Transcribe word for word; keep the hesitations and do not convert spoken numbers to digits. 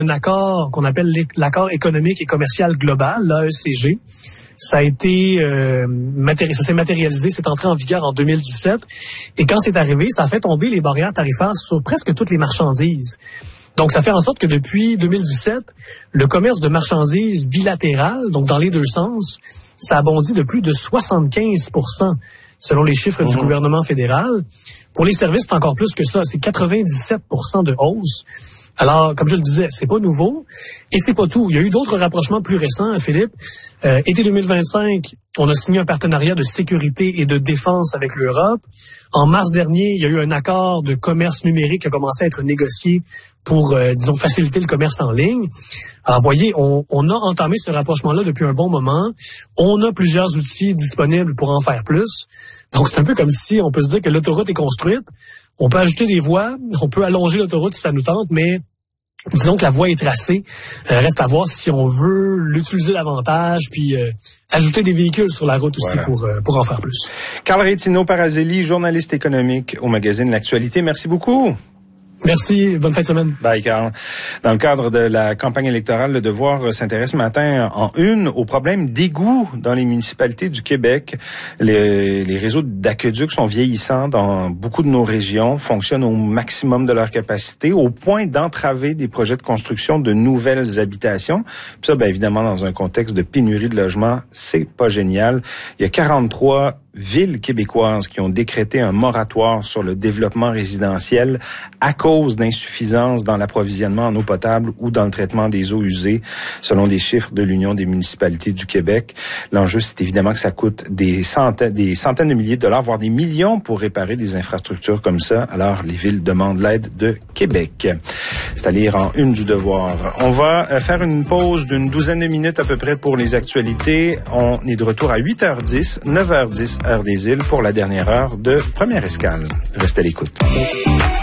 un accord qu'on appelle l'accord économique et commercial global, l'A E C G. Ça a été euh, matéri- ça s'est matérialisé, c'est entré en vigueur en deux mille dix-sept. Et quand c'est arrivé, ça a fait tomber les barrières tarifaires sur presque toutes les marchandises. Donc, ça fait en sorte que depuis deux mille dix-sept, le commerce de marchandises bilatéral, donc dans les deux sens, ça a bondi de plus de soixante-quinze pour cent selon les chiffres mmh. du gouvernement fédéral. Pour les services, c'est encore plus que ça. C'est quatre-vingt-dix-sept pour cent de hausse. Alors, comme je le disais, c'est pas nouveau et c'est pas tout. Il y a eu d'autres rapprochements plus récents, Philippe. Euh, été deux mille vingt-cinq, on a signé un partenariat de sécurité et de défense avec l'Europe. En mars dernier, il y a eu un accord de commerce numérique qui a commencé à être négocié pour, euh, disons, faciliter le commerce en ligne. Alors, voyez, on, on a entamé ce rapprochement-là depuis un bon moment. On a plusieurs outils disponibles pour en faire plus. Donc, c'est un peu comme si on peut se dire que l'autoroute est construite. On peut ajouter des voies, on peut allonger l'autoroute si ça nous tente, mais disons que la voie est tracée. Euh, reste à voir si on veut l'utiliser davantage, puis euh, ajouter des véhicules sur la route aussi voilà. pour, euh, pour en faire plus. Carl Rétino-Parazelli, journaliste économique au magazine L'Actualité. Merci beaucoup. Merci, bonne fin de semaine. Bye, Carl. Dans le cadre de la campagne électorale, Le Devoir s'intéresse ce matin en une aux problèmes d'égout dans les municipalités du Québec. Les, les réseaux d'aqueducs sont vieillissants dans beaucoup de nos régions, fonctionnent au maximum de leur capacité, au point d'entraver des projets de construction de nouvelles habitations. Puis ça, bien évidemment, dans un contexte de pénurie de logements, c'est pas génial. Il y a quarante-trois villes québécoises qui ont décrété un moratoire sur le développement résidentiel à cause d'insuffisances dans l'approvisionnement en eau potable ou dans le traitement des eaux usées, selon les chiffres de l'Union des municipalités du Québec. L'enjeu, c'est évidemment que ça coûte des centaines, des centaines de milliers de dollars, voire des millions pour réparer des infrastructures comme ça. Alors, les villes demandent l'aide de Québec. C'est à lire en une du Devoir. On va faire une pause d'une douzaine de minutes à peu près pour les actualités. On est de retour à huit heures dix, neuf heures dix, heure des îles, pour la dernière heure de Première Escale. Restez à l'écoute.